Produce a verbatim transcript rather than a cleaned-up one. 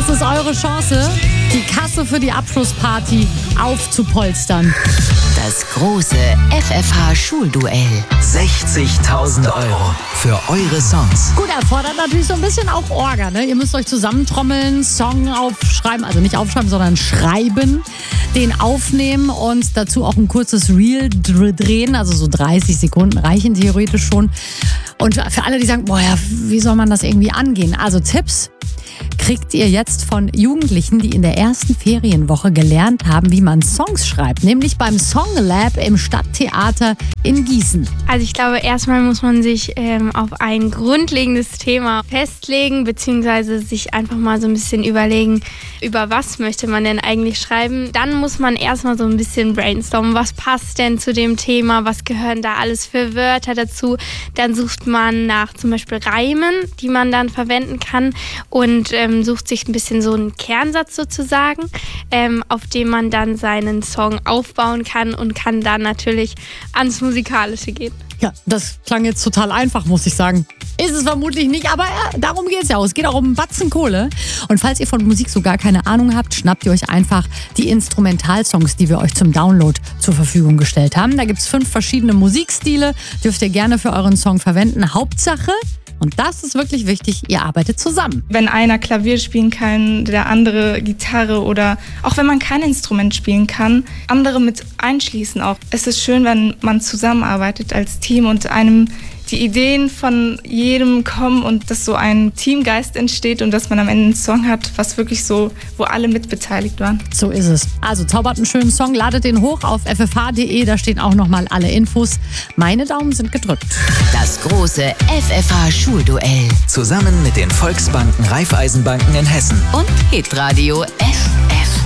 Jetzt ist eure Chance, die Kasse für die Abschlussparty aufzupolstern. Das große F F H-Schulduell. sechzigtausend Euro für eure Songs. Gut, erfordert natürlich so ein bisschen auch Orga, ne? Ihr müsst euch zusammentrommeln, Song aufschreiben, also nicht aufschreiben, sondern schreiben, den aufnehmen und dazu auch ein kurzes Reel drehen, also so dreißig Sekunden reichen theoretisch schon. Und für alle, die sagen, boah, ja, wie soll man das irgendwie angehen? Also Tipps kriegt ihr jetzt von Jugendlichen, die in der ersten Ferienwoche gelernt haben, wie man Songs schreibt, nämlich beim Song Lab im Stadttheater in Gießen. Also ich glaube, erstmal muss man sich ähm, auf ein grundlegendes Thema festlegen, beziehungsweise sich einfach mal so ein bisschen überlegen, über was möchte man denn eigentlich schreiben. Dann muss man erstmal so ein bisschen brainstormen, was passt denn zu dem Thema, was gehören da alles für Wörter dazu. Dann sucht man nach zum Beispiel Reimen, die man dann verwenden kann und ähm, sucht sich ein bisschen so einen Kernsatz sozusagen, ähm, auf dem man dann seinen Song aufbauen kann und kann dann natürlich ans Musikalische gehen. Ja, das klang jetzt total einfach, muss ich sagen. Ist es vermutlich nicht, aber ja, darum geht es ja auch. Es geht auch um einen Batzen Kohle. Und falls ihr von Musik so gar keine Ahnung habt, schnappt ihr euch einfach die Instrumentalsongs, die wir euch zum Download zur Verfügung gestellt haben. Da gibt es fünf verschiedene Musikstile, dürft ihr gerne für euren Song verwenden. Hauptsache, und das ist wirklich wichtig, ihr arbeitet zusammen. Wenn einer Klavier spielen kann, der andere Gitarre oder auch wenn man kein Instrument spielen kann, andere mit einschließen auch. Es ist schön, wenn man zusammenarbeitet als Team und einem die Ideen von jedem kommen und dass so ein Teamgeist entsteht und dass man am Ende einen Song hat, was wirklich so, wo alle mitbeteiligt waren. So ist es. Also zaubert einen schönen Song, ladet den hoch auf f f h punkt d e, da stehen auch nochmal alle Infos. Meine Daumen sind gedrückt. Das große F F H-Schulduell. Zusammen mit den Volksbanken Raiffeisenbanken in Hessen. Und Hitradio F